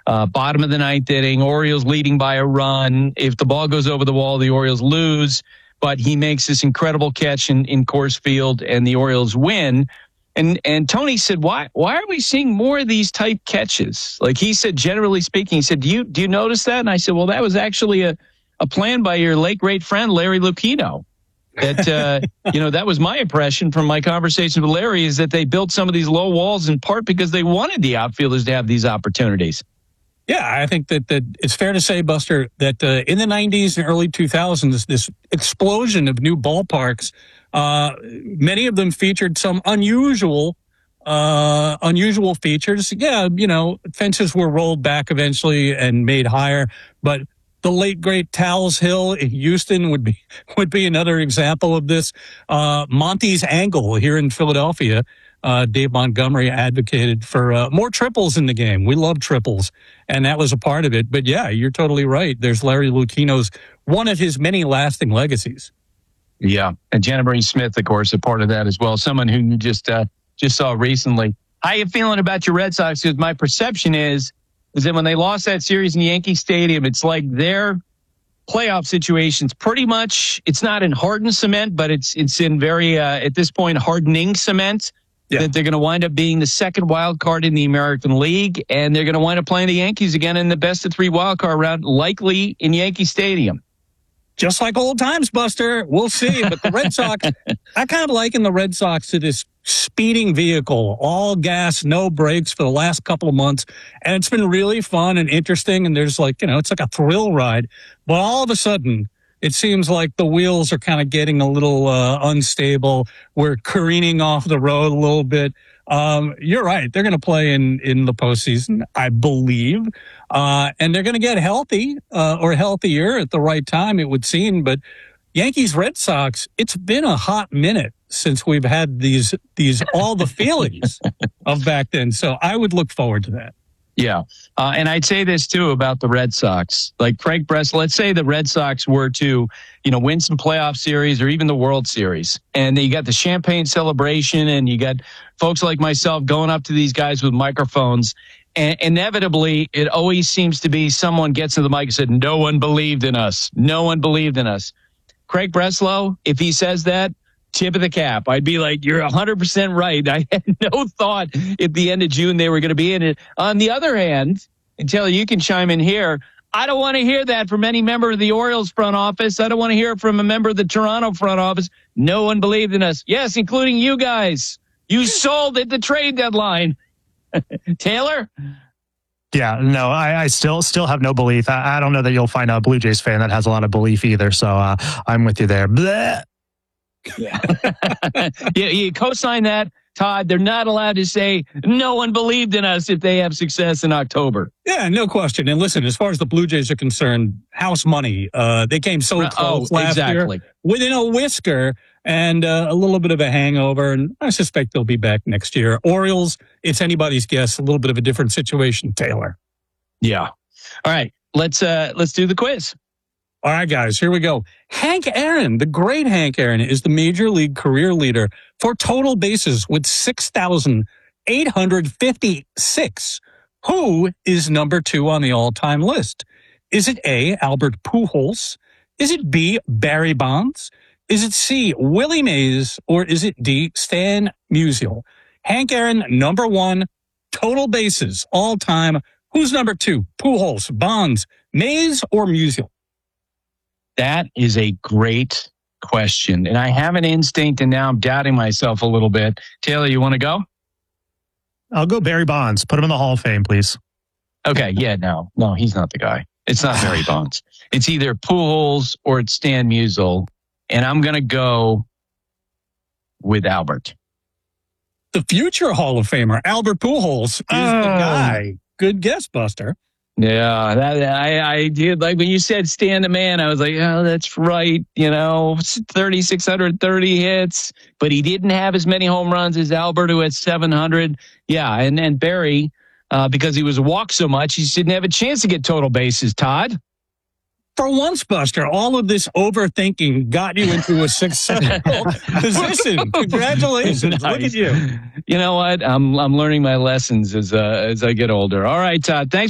bottom of the ninth inning, Orioles leading by a run. If the ball goes over the wall, the Orioles lose. But he makes this incredible catch in Coors Field, and the Orioles win. And Tony said, why are we seeing more of these type catches? Like he said, generally speaking, he said, do you notice that? And I said, well, that was actually a plan by your late great friend Larry Lucchino. That that was my impression from my conversation with Larry, is that they built some of these low walls in part because they wanted the outfielders to have these opportunities. Yeah, I think that it's fair to say, Buster, that in the 90s and early 2000s, this explosion of new ballparks, many of them featured some unusual features. Yeah, fences were rolled back eventually and made higher, but the late great Towles Hill in Houston would be another example of this. Monty's Angle here in Philadelphia. Dave Montgomery advocated for more triples in the game. We love triples, and that was a part of it. But yeah, you're totally right. There's Larry Lucchino's, one of his many lasting legacies. Yeah, and Jenna Marie Smith, of course, a part of that as well. Someone who you just saw recently. How you feeling about your Red Sox? Because my perception is that when they lost that series in Yankee Stadium, it's like their playoff situations pretty much, it's not in hardened cement, but it's in very at this point hardening cement. Yeah. That they're going to wind up being the second wild card in the American League, and they're going to wind up playing the Yankees again in the best of three wild card round, likely in Yankee Stadium. Just like old times, Buster. We'll see. But the Red Sox, I kind of liken the Red Sox to this speeding vehicle, all gas, no brakes for the last couple of months. And it's been really fun and interesting. And there's it's like a thrill ride. But all of a sudden, it seems like the wheels are kind of getting a little unstable. We're careening off the road a little bit. You're right. They're going to play in the postseason, I believe. And they're going to get healthy or healthier at the right time, it would seem. But Yankees, Red Sox, it's been a hot minute since we've had these all the feelings of back then. So I would look forward to that. Yeah. And I'd say this too about the Red Sox. Like Craig Breslow, let's say the Red Sox were to, win some playoff series or even the World Series. And you got the champagne celebration and you got folks like myself going up to these guys with microphones. And inevitably, it always seems to be someone gets to the mic and said, no one believed in us. No one believed in us. Craig Breslow, if he says that, tip of the cap. I'd be like, you're 100% right. I had no thought at the end of June they were going to be in it. On the other hand, and Taylor, you can chime in here. I don't want to hear that from any member of the Orioles front office. I don't want to hear it from a member of the Toronto front office. No one believed in us. Yes, including you guys. You sold at the trade deadline. Taylor? Yeah, no, I still have no belief. I don't know that you'll find a Blue Jays fan that has a lot of belief either. So I'm with you there. Blech. Yeah. You co-sign that, Todd. They're not allowed to say no one believed in us if they have success in October. Yeah, no question. And listen, as far as the Blue Jays are concerned, house money. They came so close last year within a whisker and a little bit of a hangover. And I suspect they'll be back next year. Orioles, it's anybody's guess. A little bit of a different situation, Taylor. Yeah. All right. Let's do the quiz. All right, guys, here we go. Hank Aaron, the great Hank Aaron, is the major league career leader for total bases with 6,856. Who is number 2 on the all-time list? Is it A, Albert Pujols? Is it B, Barry Bonds? Is it C, Willie Mays? Or is it D, Stan Musial? Hank Aaron, number 1, total bases, all-time. Who's number 2? Pujols, Bonds, Mays, or Musial? That is a great question. And I have an instinct, and now I'm doubting myself a little bit. Taylor, you want to go? I'll go Barry Bonds. Put him in the Hall of Fame, please. Okay, yeah, no, he's not the guy. It's not Barry Bonds. It's either Pujols or it's Stan Musial. And I'm going to go with Albert. The future Hall of Famer, Albert Pujols, is the guy. Good guess, Buster. Yeah, I did. Like when you said Stan the Man, I was like, oh, that's right. 3,630 hits, but he didn't have as many home runs as Albert, who had 700. Yeah, and Barry, because he was walked so much, he just didn't have a chance to get total bases, Todd. For once, Buster, all of this overthinking got you into a successful position. Congratulations. Nice. Look at you. You know what? I'm learning my lessons as I get older. All right, Todd, thanks.